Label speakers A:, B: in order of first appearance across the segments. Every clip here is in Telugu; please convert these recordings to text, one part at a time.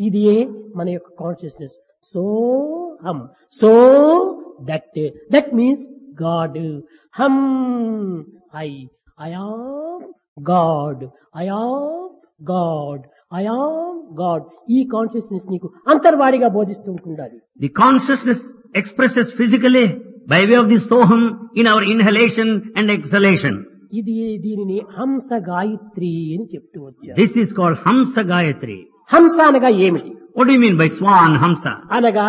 A: ఇదియే మన యొక్క కాన్షియస్నెస్. సో హం, సో దట్ మీన్స్ గాడ్. హం I am God, I am God, I am God. ఈ కాన్షియస్నెస్ నీకు అంతర్వాడిగా బోధిస్తూ ఉంటుండాలి.
B: The consciousness expresses physically by way of the soham in our inhalation and exhalation.
A: దీనిని హంస గాయత్రి అని చెప్తూ వచ్చారు.
B: This is called Hamsa Gayatri.
A: హంస అనగా ఏమిటి?
B: What do you mean by Swan Hamsa?
A: అనగా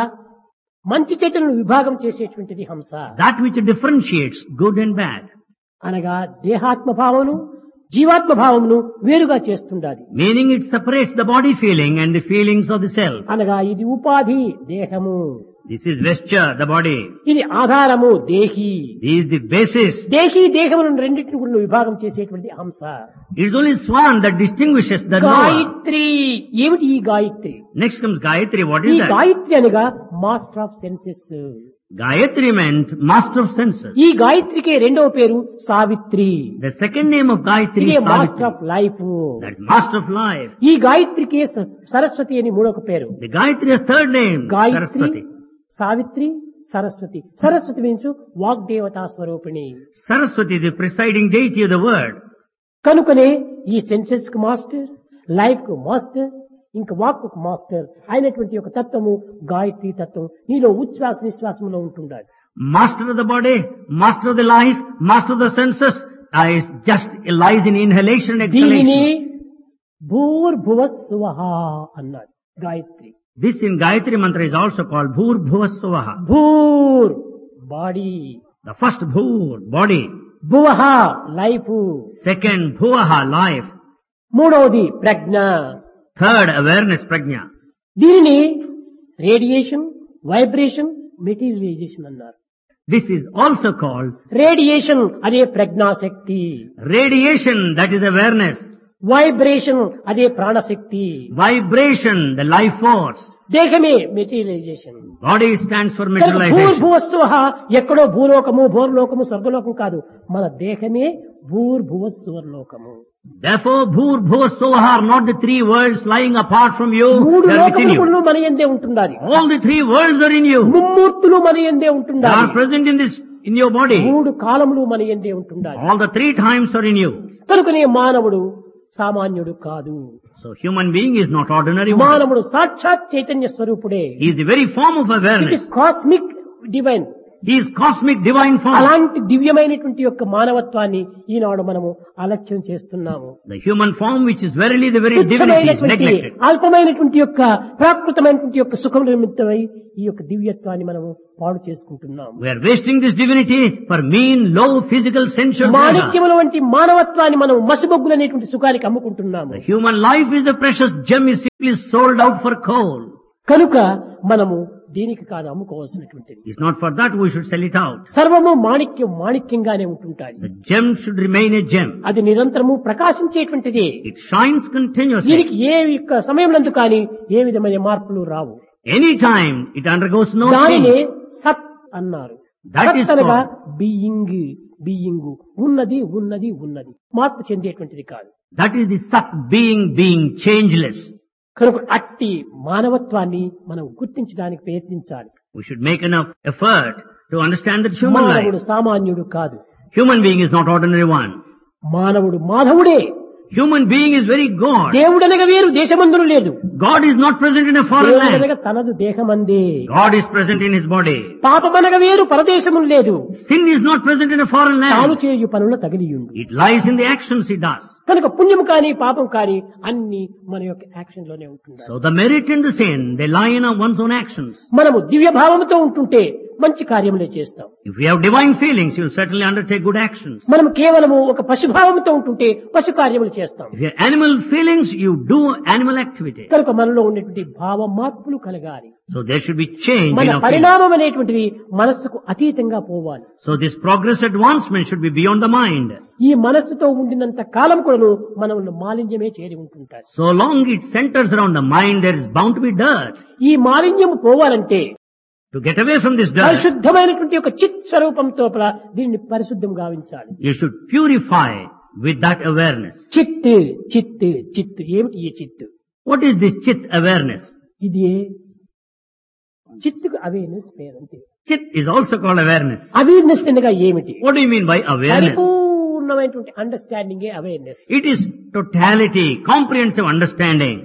A: మంచి చెడ్డలను విభాగం చేసేటువంటిది హంస.
B: That which differentiates good and bad.
A: అనగా దేహాత్మ భావమును జీవాత్మ భావమును వేరుగా చేస్తుండాలి.
B: Meaning it separates the body feeling and the feelings of the self.
A: అనగా ఇది ఉపాధి దేహము,
B: This is vesture, the body.
A: ఇది ఆధారము దేహి.
B: This is the basis.
A: దేహి దేహములను రెండింటిని కూడా విభాగం చేసేటువంటి హంస.
B: It is only Swan that distinguishes the knower.
A: Gayatri ఏమిటి? ఈ Gayatri,
B: Next comes Gayatri. What
A: ఈ
B: is that?
A: గాయత్రి అనగా master of senses.
B: Gayatri meant master of senses.
A: ఈ గాయత్రికి రెండవ పేరు Savitri.
B: The second name of Gayatri
A: ఇదే
B: is
A: master
B: Savitri.
A: Of life.
B: That is master of life.
A: ఈ గాయత్రికి సరస్వతి అని మూడొక పేరు.
B: The Gayatri has third name,
A: Gayatri,
B: Saraswati.
A: Savitri, Saraswati. Saraswati means వాగ్దేవతా స్వరూపిణి.
B: Saraswati, the presiding deity of the word.
A: కనుకనే ఈ సెన్సెస్ కు మాస్టర్, లైఫ్ కు మాస్టర్, ఇంకా వాక్కు మాస్టర్ అయినటువంటి ఒక తత్వము గాయత్రి తత్వం నీలో ఉచ్ఛ్వాస నిశ్వాసంలో ఉంటుండాలి.
B: Master of the body, master of the life, master of the senses, is just lies in inhalation and
A: దీనిని
B: exhalation.
A: భూర్భువ స్వహ అన్నాడు Gayatri.
B: This in Gayatri mantra is also called Bhur Bhuva Suvaha.
A: భూర్ body,
B: The first Bhur, body.
A: భువహ life,
B: Second Bhuvaha, life.
A: మూడవది ప్రజ్ఞ.
B: Third, awareness, prajna.
A: దీనిని రేడియేషన్, వైబ్రేషన్, మెటీరియలైజేషన్ అన్నారు.
B: This is also called
A: radiation అదే ప్రజ్ఞాశక్తి,
B: radiation, that is awareness.
A: Vibration అదే ప్రాణశక్తి,
B: Vibration, the life force.
A: దేహమే మెటీరియలైజేషన్.
B: Body stands for
A: కనుక
B: materialization.
A: భూర్భువస్సువ ఎక్కడో భూలోకము, భూర్లోకము, స్వర్గలోకము కాదు, మన దేహమే భూర్భువస్సువర్లోకము.
B: Therefore, Bhur Bhuva Suvaha are not the three worlds lying apart from you.
A: మూడు
B: They are within you.
A: లోకములు మన యందే ఉంటుండాలి.
B: All the three worlds are in you.
A: ముమ్మూర్తులు మన యందే
B: They
A: ఉంటుండాలి.
B: are present in your body.
A: మూడు కాలములు మన యందే ఉంటుండాలి.
B: All the three times are in you.
A: కనుకనే మానవుడు సామాన్యుడు కాదు.
B: So human being is not ordinary one.
A: మానవుడు సాక్షాత్ చైతన్య స్వరూపుడే.
B: He is the very form of
A: it
B: awareness.
A: Is cosmic divine.
B: He is cosmic divine form.
A: అలాంటి దివ్యమైనటువంటి యొక్క మానవత్వాన్ని ఈనాడు మనము అలక్ష్యం చేస్తున్నాము.
B: The human form which is verily the very divinity is
A: తుచ్చమైనటువంటి
B: neglected.
A: అల్పమైనటువంటి యొక్క ప్రాకృతమైనటువంటి యొక్క సుఖం నిమిత్తమై ఈ యొక్క దివ్యత్వాన్ని మనము పాడు చేసుకుంటున్నాము.
B: We are wasting this divinity for mean, low, physical, sensual pleasure.
A: మాణిక్యముల వంటి మానవత్వాన్ని మనం మసిబొగ్గులు అనేటువంటి సుఖానికి అమ్ముకుంటున్నాము.
B: The human life is a precious gem is simply sold out for coal.
A: కనుక మనము దీనికి కాదు అమ్ముకోవాల్సినటువంటిది.
B: It's not for that we should sell it out.
A: సర్వము మాణిక్యం మాణిక్యంగానే ఉంటుంటాయి.
B: The gem should remain a gem.
A: అది నిరంతరము ప్రకాశించేటువంటిది.
B: It shines continuously.
A: దీనికి ఏ యొక్క సమయంలో కానీ ఏ విధమైన మార్పులు రావు.
B: Anytime it undergoes no
A: దానినే
B: change.
A: సత్ అన్నారు.
B: That
A: సత్
B: is
A: అనగా
B: called-
A: బీయింగ్, బీయింగ్ ఉన్నది ఉన్నది ఉన్నది మార్పు చెందేటువంటిది కాదు.
B: That is the Sat being changeless.
A: కనుక అట్టి మానవత్వాన్ని మనం గుర్తించడానికి ప్రయత్నించాలి.
B: We should make enough effort to understand that human
A: మానవుడు
B: life,
A: సామాన్యుడు కాదు.
B: human being is not ordinary one.
A: మానవుడు మాధవుడే.
B: Human being is very God.
A: దేవుడనగా వేరు దేశమందును లేదు.
B: God is not present in a foreign
A: దేవుడనగా
B: land.
A: తనదు దేహమందే.
B: God is present in his body.
A: పాపమనగా వేరు పరదేశమును లేదు.
B: Sin is not present in a foreign
A: తాను
B: land.
A: చేయు పనుల తగిలియుండు.
B: It lies in the actions he does.
A: కనుక పుణ్యము కానీ పాపం కానీ అన్ని మన యొక్క యాక్షన్ లోనే ఉంటున్నాయి.
B: So the merit and the sin, they lie in one's own actions.
A: మనము దివ్య భావముతో ఉంటుంటే మంచి కార్యములే చేస్తాం.
B: If we have divine feelings, you'll certainly undertake good actions.
A: మనం కేవలము ఒక పశుభావంతో ఉంటుంటే పశు కార్యములు చేస్తాం.
B: If you have animal feelings, you do animal activity.
A: కనుక మనలో ఉన్నటువంటి భావ మార్పులు కలగాలి.
B: So there should be change
A: మన
B: in our feelings.
A: పరిణామం అనేటువంటివి మనస్సుకు అతీతంగా పోవాలి.
B: So this progress advancement should be beyond the mind.
A: ఈ మనస్సుతో ఉండినంత కాలం కూడా మనల్ని మాలిన్యమే చేరి ఉంటుంటారు.
B: So long it centers around the mind, there is bound to be dirt.
A: ఈ మాలిన్యము పోవాలంటే
B: To get away from this dirt,
A: పరిశుద్ధమైనటువంటి ఒక చిత్ స్వరూపంతో దీన్ని పరిశుద్ధం గావించాలి.
B: you should purify with that awareness.
A: చిత్ చిత్ చిత్ ఏమిటి ఈ చిత్?
B: What is this chit awareness?
A: ఇది చిత్తుకు అవేర్నెస్ పేరు అంతే.
B: Chit is also called awareness.
A: Awareness అనగా ఏమిటి?
B: What do you mean by awareness?
A: పరిపూర్ణమైనటువంటి అండర్స్టాండింగే awareness.
B: It is totality, comprehensive understanding.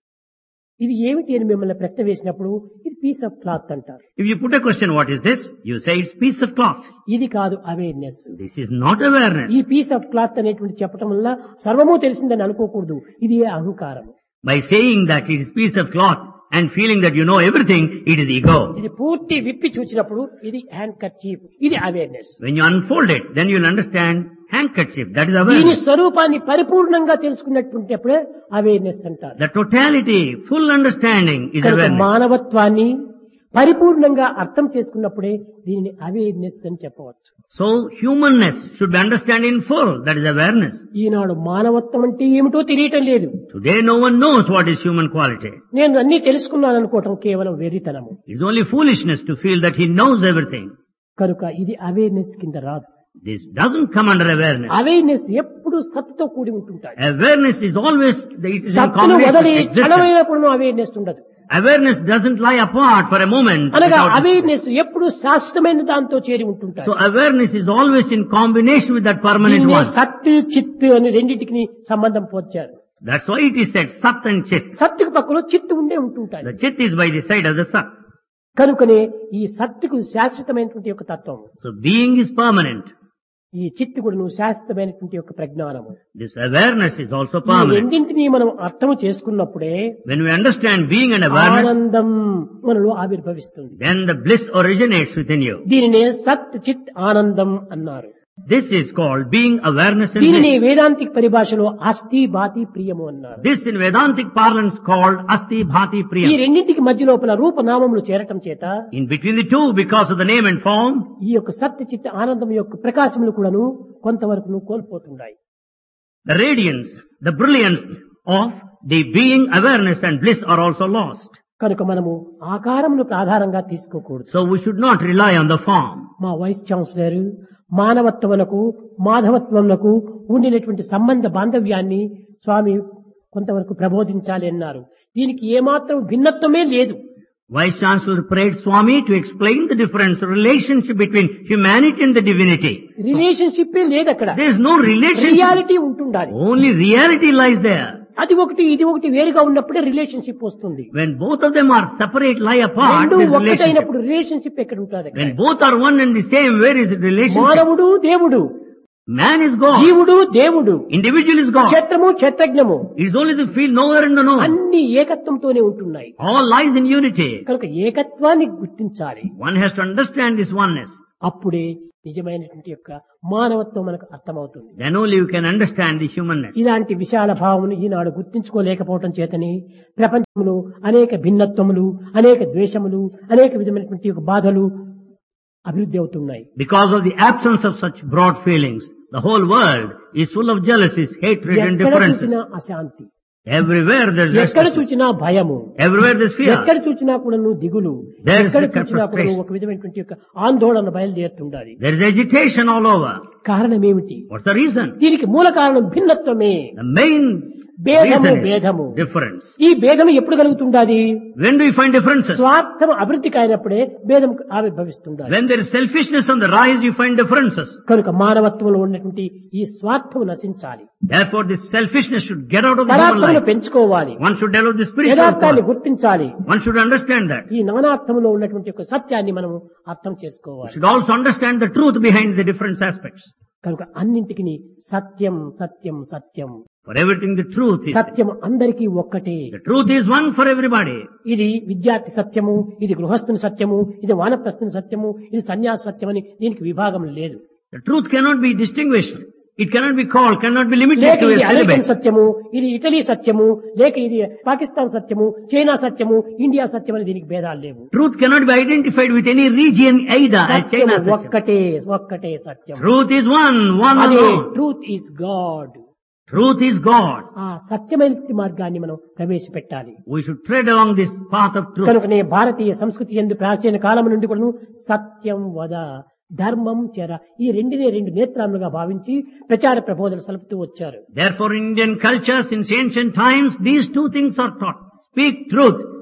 A: ఇది ఏమిటి అని మిమ్మల్ని ప్రశ్న వేసినప్పుడు ఇది పీస్ ఆఫ్ క్లాత్ అంటారు.
B: If you put a question, what is this? You say it's piece of cloth.
A: ఇది కాదు awareness.
B: This is not awareness.
A: ఈ పీస్ ఆఫ్ క్లాత్ అనేటువంటి చెప్పడం వల్ల సర్వము తెలిసిందని అనుకోకూడదు. ఇది అహంకారం.
B: By saying that it is piece of cloth and feeling that you know everything, it is ego.
A: ఇది పూర్తి విప్పి చూసినప్పుడు ఇది హ్యాండ్ కర్చీఫ్. ఇది awareness.
B: When you unfold it, then you'll understand handkerchief. That is
A: దీని
B: awareness.
A: స్వరూపాన్ని పరిపూర్ణంగా తెలుసుకున్నటువంటిప్పుడే అవేర్నెస్ అంటారు.
B: The totality, full understanding is
A: కనుక
B: awareness.
A: మానవత్వాన్ని పరిపూర్ణంగా అర్థం చేసుకున్నప్పుడే దీనిని అవేర్నెస్ అని చెప్పవచ్చు.
B: So humanness should be understood in full. That is awareness.
A: ఈనాడు మానవత్వం అంటే ఏమిటో తెలియటం లేదు.
B: Today no one knows what is human quality.
A: నేను అన్ని తెలుసుకున్నాను అనుకోవటం కేవలం వెర్రితనము.
B: It's only foolishness to feel that he knows everything.
A: కనుక ఇది అవేర్నెస్ కింద రాదు.
B: This doesn't come under awareness.
A: Awareness ఎప్పుడు సత్తుతో కూడి ఉంటుంటాయి.
B: Awareness is always, it is in
A: సత్తును వదిలి
B: combination with existence.
A: క్షణమైనప్పుడు అవేర్నెస్ ఉండదు.
B: Awareness doesn't lie apart for a moment.
A: అనగా
B: without-
A: అవేర్నెస్ ఎప్పుడు శాశ్వతమైన దాంతో చేరి ఉంటుంటాయి.
B: So awareness is always in combination with that permanent
A: దీనినే
B: one.
A: సత్తు చిత్తు అని రెండింటికి సంబంధం పోల్చారు.
B: That's why it is said Sat and Chit.
A: సత్తుకు పక్కలో చిత్తు ఉండే ఉంటుంటాయి.
B: The Chit is by the side of the Sat.
A: కనుకనే ఈ సత్తుకు శాశ్వతమైనటువంటి యొక్క తత్వం,
B: So being is permanent.
A: ఈ చిత్తు కూడా శాశ్వతమైనటువంటి యొక్క ప్రజ్ఞానము.
B: This awareness is also
A: ఈ
B: permanent.
A: రెండింటినీ మనం అర్థం చేసుకున్నప్పుడే
B: When we understand being and awareness,
A: ఆనందం మనలో ఆవిర్భవిస్తుంది.
B: then the bliss originates within you.
A: దీనినే సత్ చిత్ ఆనందం అన్నారు.
B: This is called being awareness and
A: దీనిని
B: bliss.
A: వేదాంతిక పరిభాషలో అస్థి బాతి ప్రియము అన్నారు.
B: This in Vedantic parlance called Asti Bhati
A: ఈ
B: Priyam.
A: రెండింటికి మధ్య లోపల రూపనామములు చేరటం చేత
B: In between the two, because of the name and form,
A: ఈ యొక్క సత్ చిత్ ఆనందం యొక్క ప్రకాశములు కూడాను కొంతవరకు కోల్పోతున్నాయి.
B: the radiance, the brilliance of the being awareness and bliss are also lost.
A: కనుక మనము ఆకారములకు ఆధారంగా తీసుకోకూడదు.
B: So we should not rely on the form.
A: మా వైస్ ఛాన్సలర్ మానవత్వములకు మాధవత్వములకు ఉండినటువంటి సంబంధ బాంధవ్యాన్ని స్వామి కొంతవరకు ప్రబోధించాలి అన్నారు. దీనికి ఏమాత్రం భిన్నత్వమే లేదు.
B: Vice Chancellor prayed Swami to explain the difference, relationship between humanity and the divinity.
A: Relationship లేదు అక్కడ.
B: There is no relationship.
A: Reality ఉంటుండాలి.
B: Only reality lies there.
A: అది ఒకటి ఇది ఒకటి వేరుగా ఉన్నప్పుడే రిలేషన్షిప్ వస్తుంది.
B: When both of them are separate, lie apart,
A: రెండు
B: there is relationship.
A: ఒక్కటైనప్పుడు రిలేషన్షిప్ ఎక్కడ ఉంటుంది?
B: When both are one and the same, where is the relationship?
A: మానవుడు దేవుడు,
B: Man is God.
A: జీవుడు దేవుడు,
B: Individual is God.
A: క్షేత్రము క్షేత్రజ్ఞము
B: It is only the field knower and the known.
A: అన్ని ఏకత్వంతోనే ఉంటున్నాయి.
B: All lies in unity.
A: కనుక ఏకత్వాన్ని గుర్తించాలి.
B: One has to understand this oneness.
A: అప్పుడే నిజమైనటువంటి యొక్క మానవత్వం మనకు అర్థమవుతుంది.
B: Then only you can understand the humanness.
A: ఇలాంటి విశాల భావమును ఈనాడు గుర్తించుకోలేకపోవటం చేతని ప్రపంచంలో అనేక భిన్నత్వములు, అనేక ద్వేషములు, అనేక విధమైనటువంటి యొక్క బాధలు అభివృద్ధి అవుతున్నాయి.
B: Because of the absence of such broad feelings, the whole world is full of jealousies, hatred and
A: ఎక్కడ
B: differences.
A: చూసినా అశాంతి,
B: Everywhere there is
A: ఎక్కడ
B: restlessness.
A: చూసినా భయము,
B: Everywhere there is fear.
A: ఎక్కడ చూసినా కూడా దిగులు,
B: There is
A: ఎక్కడ
B: the
A: చూసినా కూడా
B: frustration.
A: ఒక విధమైనటువంటి యొక్క ఆందోళన బయలుదేరుతుండాలి.
B: There is agitation all over.
A: కారణం ఏమిటి?
B: What's the reason?
A: దీనికి మూల కారణం భిన్నత్వమే.
B: The main
A: భేదము
B: reason
A: భేదము.
B: is difference.
A: ఈ భేదము ఎప్పుడు కలుగుతుండాది?
B: When do we find differences?
A: స్వార్థం అభివృద్ధికి అయినప్పుడే భేదం ఆవిర్భవిస్తుండాలి.
B: When there is selfishness on the rise, you find differences.
A: కనుక మానవత్వంలో ఉన్నటువంటి ఈ స్వార్థం నశించాలి.
B: Therefore, this selfishness should get out of the human
A: పరార్థమును
B: life.
A: పెంచుకోవాలి.
B: One should develop the spiritual
A: యథార్థాన్ని
B: power.
A: గుర్తించాలి.
B: One should understand that.
A: ఈ నానార్థంలో ఉన్నటువంటి ఒక సత్యాన్ని మనము అర్థం
B: We
A: చేసుకోవాలి.
B: should also understand the truth behind the different aspects.
A: కనుక అన్నింటికి సత్యం సత్యం సత్యం.
B: For everything, the truth is.
A: సత్యం అందరికీ ఒక్కటే.
B: The truth is one for everybody.
A: ఇది విద్యార్థి సత్యము, ఇది గృహస్థుని సత్యము, ఇది వానప్రస్థుని సత్యము, ఇది సన్యాస సత్యమని దీనికి విభాగం లేదు.
B: The truth cannot be distinguished. It cannot be called, cannot be limited
A: లేక
B: to a
A: ఇది అమెరికన్
B: syllabus.
A: సత్యము, ఇది ఇటలీ సత్యము, లేక ఇది పాకిస్తాన్ సత్యము, చైనా సత్యము, ఇండియా సత్యం అని దీనికి భేదాలు లేవు.
B: Truth cannot be identified with any region either as
A: సత్యము
B: China Satyam.
A: ఒక్కటే ఒక్కటే సత్యం.
B: Truth is one
A: అదే
B: alone.
A: Truth is God.
B: Truth is God.
A: ఆ సత్యమైన మార్గాన్ని మనం ప్రవేశపెట్టాలి.
B: We should tread along this path of truth.
A: కనుకనే భారతీయ సంస్కృతి యందు ప్రాచీన కాలం నుండి కూడా సత్యం వద ధర్మం చెర ఈ రెండినే రెండు నేత్రాలుగా భావించి ప్రచార ప్రబోధనలు సలుపుతూ వచ్చారు.
B: Therefore, in Indian culture, since ancient times, these two things are taught. Speak truth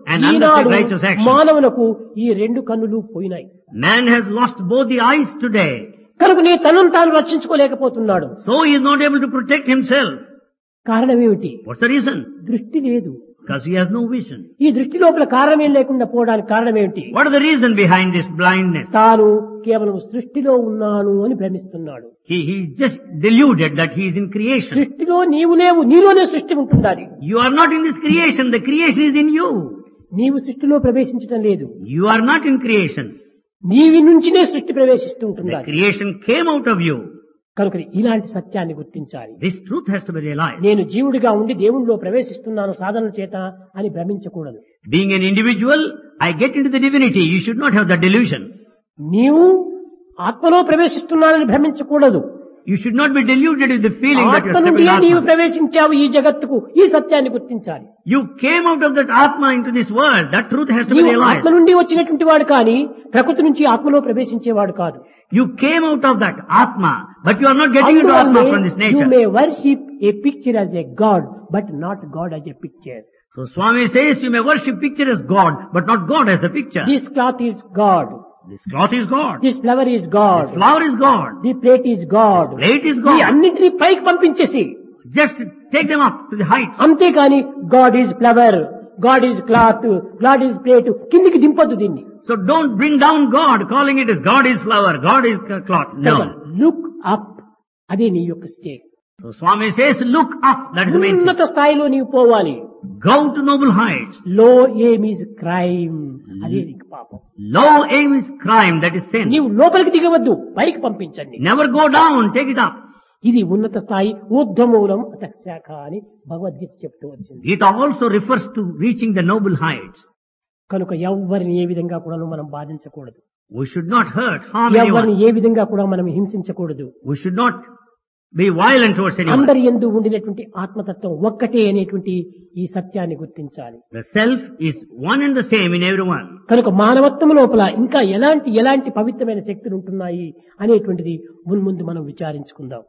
B: and
A: Eenadu
B: undertake righteous action.
A: మానవులకు ఈ రెండు కన్నులు పోయినాయి.
B: Man has lost both the eyes today.
A: కనుక నీ తనను తాను రక్షించుకోలేకపోతున్నాడు.
B: So he is not able to protect himself.
A: కారణం ఏమిటి?
B: What's the reason?
A: దృష్టి లేదు.
B: Because he has no vision.
A: ఈ దృష్టి లోపల కారణమేం లేకుండా పోవడానికి కారణం ఏమిటి?
B: What is the reason behind this blindness?
A: తాను కేవలం సృష్టిలో ఉన్నాను అని భ్రమిస్తున్నాడు.
B: He just deluded that he is in creation.
A: సృష్టిలో నీవు లేవు, నీలోనే సృష్టి ఉంటుండాలి.
B: You are not in this creation. The creation is in you.
A: నీవు సృష్టిలో ప్రవేశించడం లేదు.
B: You are not in creation.
A: నీవి నుంచినే సృష్టి ప్రవేశిస్తూ
B: The
A: ఉంటుండాలి.
B: creation came out of you.
A: కనుక ఇలాంటి సత్యాన్ని గుర్తించాలి.
B: This truth has to be realized.
A: నేను జీవుడిగా ఉండి దేవునిలో ప్రవేశిస్తున్నాను సాధన చేత అని భ్రమించకూడదు.
B: Being an individual, I get into the divinity. You should not have that delusion.
A: నీవు ఆత్మలో ప్రవేశిస్తున్నానని భ్రమించకూడదు.
B: You should not be deluded with the feeling that you
A: ఆత్మ
B: are
A: నుండి
B: stepping
A: నీవు
B: Atma.
A: ప్రవేశించావు ఈ జగత్తుకు, ఈ సత్యాన్ని గుర్తించాలి.
B: You came out of that Atma into this world. That truth has to be
A: నీవు
B: realized.
A: ఆత్మ నుండి వచ్చినటువంటి వాడు కానీ ప్రకృతి నుంచి ఆత్మలో ప్రవేశించేవాడు కాదు.
B: You came out of that Atma, but you are not getting into Atma from this
A: you
B: nature.
A: May worship A picture as a God but not God as a picture.
B: So Swami says you may worship picture as God, but not God as the picture.
A: This cloth is God,
B: This cloth is God.
A: This flower is God,
B: This flower is God.
A: The plate is God.
B: Plate is
A: ఈ
B: God.
A: అన్నింటినీ పైకి పంపించేసి
B: Just take them up to the heights.
A: అంతేకాని God is flower, God is cloth, God is plate కిందికి దింపొద్దు దీన్ని.
B: So don't bring down God, calling it as God is flower, God is cloth. No.
A: Look up, అదే నీ యొక్క state.
B: So Swami says, look up. That is the main thing.
A: ఉన్నత స్థాయిలో నీవు పోవాలి.
B: Go to noble heights.
A: లో ఎయిమ్ ఈజ్ క్రైమ్, అదే నీకు పాపం.
B: Low aim is crime, that is sin.
A: నీవు లోపలికి దిగవద్దు, పైకి పంపించండి.
B: Never go down, take it up.
A: ఇది ఉన్నత స్థాయి, ఊర్ధ్వమూలం అతశాఖ అని భగవద్గీత చెప్తూ వచ్చింది.
B: It also refers to reaching the noble heights.
A: కనుక ఎవరిని ఏ విధంగా కూడా మనం బాధించకూడదు.
B: We should not hurt, harm
A: ఎవరిని
B: anyone.
A: ఏ విధంగా కూడా మనం హింసించకూడదు.
B: We should not be violent towards anyone.
A: అందరి యందు ఉండినటువంటి ఆత్మతత్వం ఒక్కటే అనేటువంటి ఈ సత్యాన్ని గుర్తించాలి.
B: The self is one and the same in everyone.
A: కనుక మానవత్వం లోపల ఇంకా ఎలాంటి పవిత్రమైన శక్తులు ఉంటున్నాయి అనేటువంటిది ముందు మనం విచారించుకుందాం.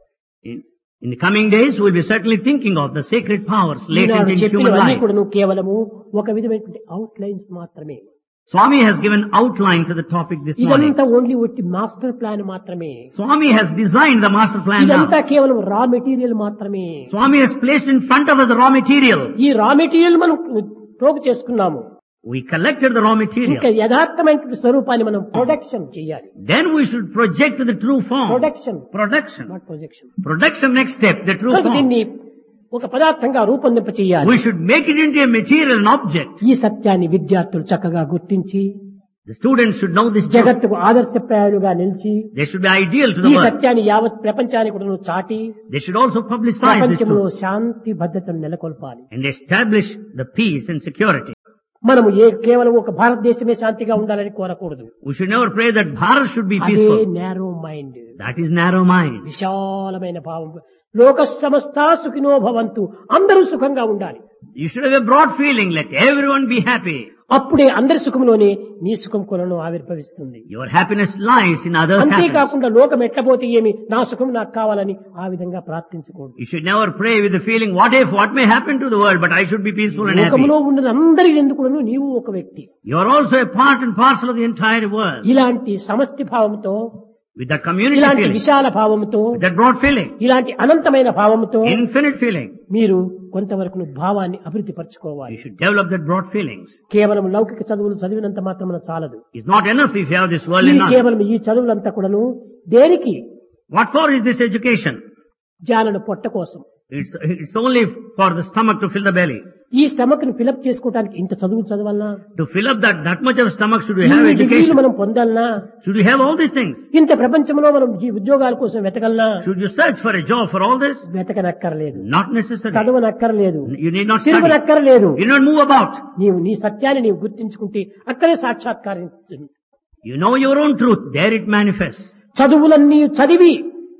B: In the coming days, we'll be certainly thinking of the sacred powers latent
A: Eenadu
B: in human
A: చెప్పినవన్నీ
B: life.
A: కూడా కేవలము ఒక విధమైనటువంటి అవుట్ లైన్స్ మాత్రమే.
B: Swami has given outline to the topic this morning.
A: ఇదంతా ఓన్లీ ఒట్టి మాస్టర్ ప్లాన్ మాత్రమే.
B: Swami has designed the master plan
A: ఇదంతా
B: now.
A: కేవలం రా మెటీరియల్ మాత్రమే.
B: Swami has placed in front of us the raw material.
A: ఈ రా మెటీరియల్ మనం పోగు చేసుకున్నాము.
B: We collected the raw
A: ఇంకా
B: material.
A: యథార్థమైనటువంటి స్వరూపాన్ని మనం ప్రొడక్షన్ చేయాలి.
B: Then we should project the true form.
A: Production,
B: Production.
A: Not projection.
B: Production next step, the true form.
A: దీన్ని ఒక పదార్థంగా రూపొందింప చేయాలి.
B: We should make it into a material, an object.
A: ఈ సత్యాన్ని విద్యార్థులు చక్కగా గుర్తించి
B: The students should know this truth.
A: జగత్తుకు ఆదర్శప్రాయాలుగా నిలిచి
B: They should be ideal to
A: ఈ
B: the world.
A: సత్యాన్ని యావత్ ప్రపంచానికి కూడా చాటి
B: They should also publicize this
A: ప్రపంచంలో
B: truth
A: శాంతి భద్రతను నెలకొల్పాలి.
B: and establish the peace and security.
A: మనము కేవలం ఒక భారతదేశమే శాంతిగా ఉండాలని కోరకూడదు.
B: We should never pray that Bharat should be
A: అదే
B: peaceful.
A: Narrow mind,
B: That is narrow mind.
A: విశాలమైన భావం. లోక సమస్త సుఖినో భవంతు, అందరూ సుఖంగా ఉండాలి.
B: You should have a broad feeling, let everyone be happy.
A: అప్పుడే అందరి సుఖంలోనే నీ సుఖం కొలను ఆవిర్భవిస్తుంది.
B: Your happiness lies in others' happiness.
A: అంతేకాకుండా లోకం ఎట్లపోతే ఏమి, నా సుఖం నాకు కావాలని ఆ విధంగా ప్రార్థించకూడదు.
B: You should never pray with the feeling, what may happen to the world, but I should be peaceful and happy.
A: లోకంలో ఉన్న అందరి ఎందుకు నీవు ఒక వ్యక్తి.
B: You are also a part and parcel of the entire world.
A: ఇలాంటి సమష్టి భావంతో,
B: With that community
A: ఇలాంటి
B: feeling,
A: విశాల భావంతో,
B: with that broad feeling,
A: ఇలాంటి అనంతమైన భావంతో
B: infinite feeling,
A: మీరు కొంతవరకు భావాన్ని అభివృద్ధి పరచుకోవాలి.
B: you should develop that broad feelings.
A: కేవలం లౌకిక చదువులు చదివినంత మాత్రమున చాలదు.
B: It's not enough if you have this worldly knowledge.
A: కేవలం ఈ చదువులంతా కూడాను దేనికి?
B: What for is this education?
A: జ్ఞానుల పొట్ట కోసం.
B: It's only for the stomach to fill the belly.
A: ఈ స్టమక్ ను ఫిలప్ చేసుకోవడానికి ఇంత చదువులు చదవాలనా?
B: To fill up that much of stomach, should we have
A: ఇన్ని డిగ్రీలు
B: education?
A: మనం పొందాలనా?
B: Should we have all these things?
A: ఇంత ప్రపంచంలో మనం ఉద్యోగాల కోసం వెతకల్నా?
B: Should you search for a job for all this?
A: వెతకనక్కర్లేదు,
B: Not necessary.
A: చదవనక్కర్లేదు,
B: You need not study.
A: తిరగనక్కర్లేదు.
B: You need not move about.
A: నీవు నీ సత్యాన్ని నీవు గుర్తించుకుంటే అక్కడే సాక్షాత్కారం.
B: You know your own truth. There it manifests.
A: చదువులన్నీ చదివి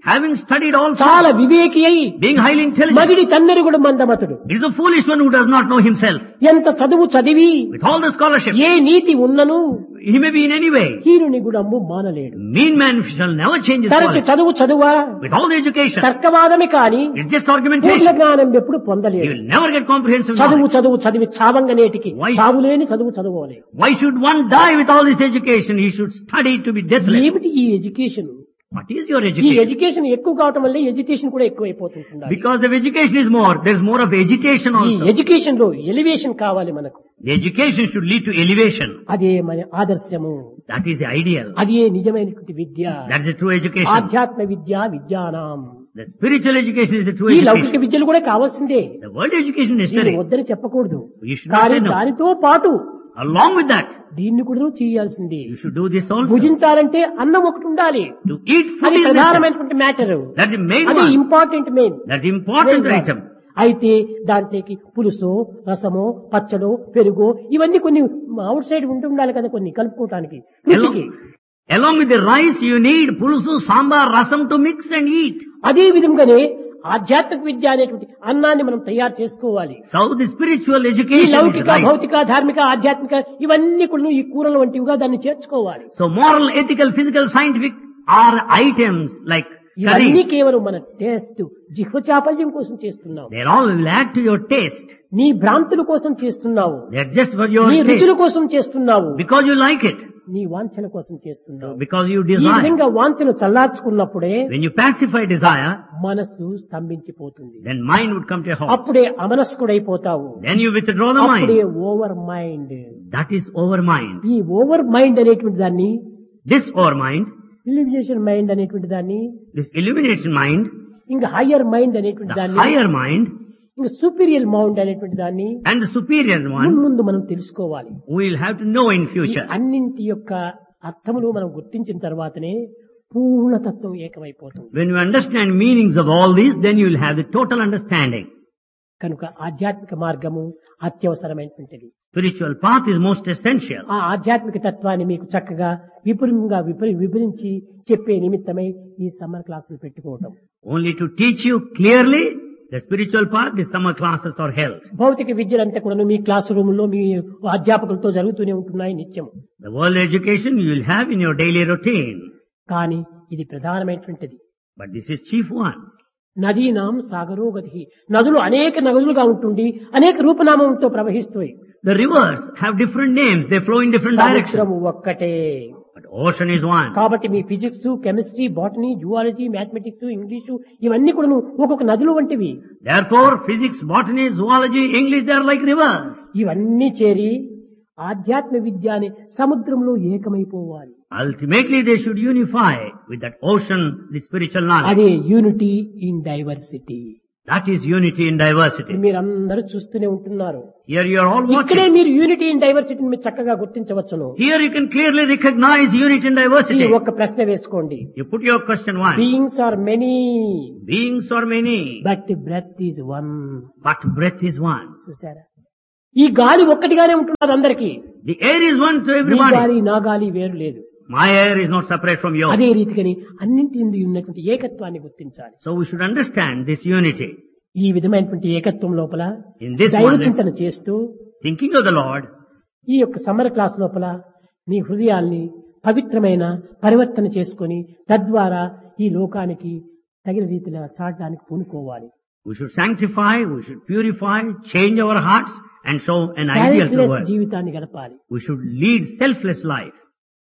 B: having studied all
A: చాలా వివేకి అయి
B: being highly intelligent,
A: మగిడి తన్నెరుగుడు మందమతుడు.
B: it is a foolish one who does not know himself.
A: ఎంత చదువు చదివి
B: With all the scholarship,
A: ఏ నీతి ఉన్నను
B: he may be in any way.
A: హీరుని గుడంబు మానలేడు.
B: Mean man shall never change his
A: తరచి
B: quality.
A: చదువు చదువా
B: With all the education,
A: తర్కవాదమే కాని
B: it's just
A: పూర్ణ
B: argumentation.
A: జ్ఞానం ఎప్పుడు
B: He
A: పొందలేడు.
B: will never get comprehensive
A: చదువు
B: knowledge.
A: చదువు చదివి చావంగనేటికి
B: Why?
A: చావులేని చదువు చదువులే.
B: Why should one die with all this education? He should study to be deathless.
A: ఏమిటి ఈ ఎడ్యుకేషన్?
B: What is your
A: ఈ
B: education?
A: ఎడ్యుకేషన్ ఎక్కువ కావటం వల్ల ఎడ్యుకేషన్ కూడా ఎక్కువైపోతుంటుంది.
B: Because if education is more, there is more of agitation
A: ఈ
B: also.
A: ఎడ్యుకేషన్ లో ఎలివేషన్ కావాలి మనకు.
B: The education should lead to elevation.
A: అదే మన ఆదర్శము,
B: That is the ideal.
A: అదే నిజమైనటువంటి విద్య.
B: That is the true education.
A: ఆధ్యాత్మ Vidya విద్యానాం.
B: The spiritual education is the true
A: ఈ
B: education.
A: లౌకిక విద్యలు కూడా కావాల్సిందే.
B: The world education is
A: దీన్ని
B: necessary.
A: వద్దని చెప్పకూడదు.
B: You should not
A: కానీ
B: say no.
A: దానితో పాటు
B: Along with that,
A: దీన్ని కూడా చేయాల్సిందే.
B: you should do this also.
A: భుజించాలంటే అన్నం ఒకటి ఉండాలి.
B: To eat food
A: అది
B: is necessary.
A: ప్రధానమైనటువంటి మ్యాటర్.
B: That's the main
A: అది
B: one.
A: Important main.
B: That's the important item.
A: అయితే దాంట్లోకి పులుసో రసమో పచ్చడో పెరుగో ఇవన్నీ కొన్ని అవుట్ సైడ్ ఉండాలి కదా, కొన్ని కలుపుకోవటానికి రుచికి.
B: Along with the rice, you need pulusu, sambar, rasam to mix and eat.
A: అదే విధంగానే ఆధ్యాత్మిక విద్య అనేటువంటి అన్నాన్ని మనం తయారు చేసుకోవాలి.
B: So the spiritual
A: ఈ
B: education is
A: లౌకిక
B: right.
A: భౌతిక ధార్మిక ఆధ్యాత్మిక ఇవన్నీ కూడా ఈ కూరల వంటివిగా దాన్ని చేర్చుకోవాలి.
B: So moral, ethical, physical, scientific are items like
A: ఇవన్నీ
B: curries.
A: కేవలం మన టేస్ట్ జిహ్వ చాపల్యం కోసం చేస్తున్నావు.
B: They all will add to your taste.
A: నీ భ్రాంతుల కోసం చేస్తున్నావు.
B: They're just for your
A: నీ
B: taste.
A: రుచుల కోసం చేస్తున్నావు.
B: Because you like it.
A: నీ వాంఛన కోసం చేస్తున్నావు.
B: Because you
A: ఈ
B: desire.
A: విధంగా వాంఛను చల్లార్చుకున్నప్పుడే
B: When you pacify desire,
A: మనస్సు స్తంభించిపోతుంది.
B: then mind would come to a halt.
A: అప్పుడే అమనస్కుడైపోతావు.
B: Then you withdraw the
A: అప్పుడే
B: mind.
A: Over mind.
B: That is over mind.
A: ఈ ఓవర్ మైండ్ అనేటువంటి దాన్ని,
B: This over mind,
A: illumination mind అనేటువంటి దాన్ని,
B: this illumination mind,
A: ఇంకా హయ్యర్ మైండ్ అనేటువంటి
B: the
A: దాన్ని,
B: higher mind,
A: ఇంకా సూపీరియర్ మైండ్ అనేటువంటి దాన్ని
B: and the superior one,
A: ముందు మనం తెలుసుకోవాలి.
B: we'll have to know in
A: ఈ
B: future.
A: అన్నింటి యొక్క అర్థములు మనం గుర్తించిన తర్వాతనే పూర్ణతత్వం ఏకమైపోతుంది.
B: When you understand meanings of all these, then you will have the total understanding.
A: కనుక ఆధ్యాత్మిక మార్గము అత్యవసరమైనటువంటిది.
B: Spiritual path is most essential.
A: ఆ ఆధ్యాత్మిక తత్వాన్ని మీకు చక్కగా విపులంగా వివరించి చెప్పే నిమిత్తమై ఈ సమ్మర్ క్లాసులు పెట్టుకోవటం.
B: Only to teach you clearly the spiritual path, the summer classes are held.
A: భౌతిక విద్యలంతా కూడా మీ క్లాస్ రూమ్ లో మీ అధ్యాపకులతో జరుగుతూనే ఉంటున్నాయి నిత్యం.
B: The world education you will have in your daily routine.
A: కానీ ఇది ప్రధానమైనటువంటిది.
B: But this is chief one.
A: నదీనాం సాగరోగతి. నదులు అనేక నదులుగా ఉంటుండి అనేక రూపనామంతో ప్రవహిస్తాయి.
B: The rivers have different names. They flow in different directions.
A: సముద్రము ఒక్కటే.
B: But ocean is one.
A: కాబట్టి మీ physics, chemistry, botany, zoology, mathematics, English ఇవన్నీ కూడా ఒక్కొక్క నదులు వంటివి.
B: Therefore, physics, botany, zoology, English, they are like rivers.
A: ఇవన్నీ చేరి ఆధ్యాత్మ విద్య అనే సముద్రంలో ఏకమైపోవాలి.
B: Ultimately, they should unify with that ocean, the spiritual knowledge.
A: అదే unity in diversity.
B: That is unity in diversity.
A: మీరందరూ చూస్తూనే ఉంటున్నారు.
B: Here you are all
A: ఇక్కడే
B: watching.
A: మీరు యూనిటీ ఇన్ డైవర్సిటీని మీరు చక్కగా గుర్తించవచ్చును.
B: Here you can clearly recognize unity in
A: ఈ
B: diversity.
A: ఒక్క ప్రశ్న వేసుకోండి.
B: You put your question one.
A: Beings are many
B: Beings are many,
A: but breath is one.
B: but breath is one.
A: చూసారా? ఈ గాలి ఒక్కటిగానే ఉంటున్నది అందరికీ.
B: The air is one to
A: me
B: everybody.
A: గాలి నా గాలి వేరు లేదు.
B: My air is not separate from yours.
A: అదే రీతిగాని అన్నింటి నుండి ఉన్నటువంటి ఏకత్వాన్ని గుర్తించాలి.
B: So we should understand this unity.
A: ఈ విధమైనటువంటి ఏకత్వం లోపల
B: In this
A: దైవ
B: oneness,
A: చింతన చేస్తూ
B: thinking of the Lord,
A: ఈ యొక్క సమర క్లాస్ లోపల మీ హృదయాల్ని పవిత్రమైన పరివర్తన చేసుకొని తద్వారా ఈ లోకానికి తగిన రీతిలో చాటడానికి పూనుకోవాలి.
B: we should sanctify, we should purify, change our hearts and show an ideal to the
A: selfless
B: world.
A: జీవితాన్ని గడపాలి.
B: We should lead selfless life.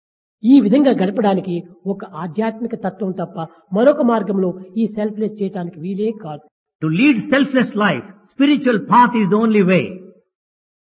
A: ఈ విధంగా గడపడానికి ఒక ఆధ్యాత్మిక తత్వం తప్ప మరొక మార్గంలో ఈ సెల్ఫ్లెస్ చేయడానికి వీలే కాదు.
B: To lead selfless life, spiritual path is the only way.